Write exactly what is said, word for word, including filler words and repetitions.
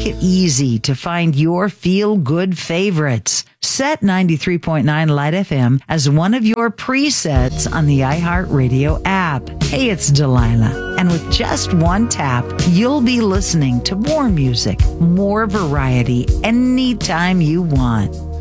make it easy to find your feel-good favorites. Set ninety-three point nine Light F M as one of your presets on the iHeartRadio app. Hey, it's Delilah. And with just one tap, you'll be listening to more music, more variety, anytime you want.